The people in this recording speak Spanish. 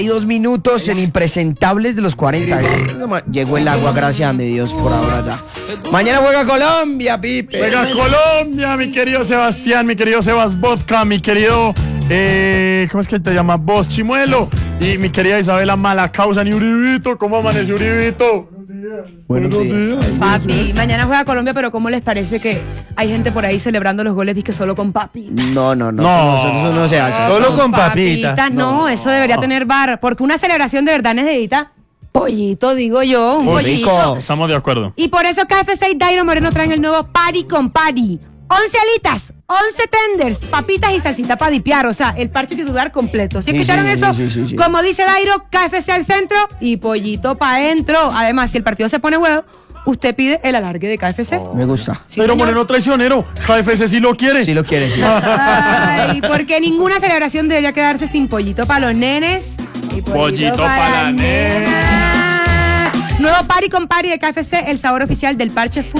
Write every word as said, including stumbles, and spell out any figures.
Dos minutos en Impresentables de los cuarenta. Llegó el agua, gracias a mi Dios por ahora ya. Mañana juega Colombia, Pipe. Juega Colombia, mi querido Sebastián, mi querido Sebas Vodka, mi querido, eh, ¿cómo es que te llamas vos? Chimuelo. Y mi querida Isabela Malacausa, ni Uribito. ¿Cómo amaneció Uribito? Buenos días. Papi, mañana juega Colombia, pero ¿cómo les parece que hay gente por ahí celebrando los goles que solo con papitas? No, no, no, No. Eso, eso no se hace. Solo Con con papitas. No, No, eso debería tener bar, porque una celebración de verdad necesita pollito, digo yo, un Uy, pollito. rico. Estamos de acuerdo. Y por eso K F C y Dairo Moreno traen el nuevo Party con Party. once alitas, once tenders, papitas y salsita para dipiar, o sea, el parche titular completo. ¿Sí Sí, escucharon sí, eso? sí, sí, sí. Como dice Dairo, K F C al centro y pollito para adentro. Además, si el partido se pone huevo, usted pide el alargue de K F C. Me gusta. Sí, Pero señor. Moreno traicionero, K F C sí lo quiere. Si lo quieres, sí. Ay, porque ninguna celebración debería quedarse sin pollito para los nenes y pollito, Pollito pa' la nenas. Nuevo Party con Party de K F C, el sabor oficial del parche fútbol.